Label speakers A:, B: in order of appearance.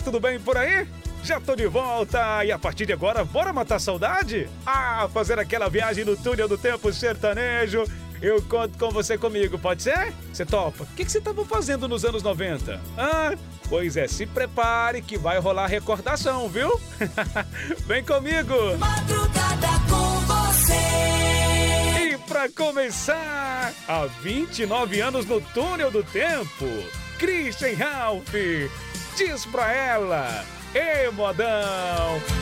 A: tudo bem por aí? Já tô de volta e a partir de agora, bora matar a saudade? Fazer aquela viagem no túnel do tempo sertanejo. Eu conto com você comigo, pode ser? Você topa? O que você tava fazendo nos anos 90? Pois é, se prepare que vai rolar recordação, viu? Vem comigo!
B: Madrugada com você.
A: E pra começar, há 29 anos no túnel do tempo, Christian Ralph diz pra ela: Ei, modão!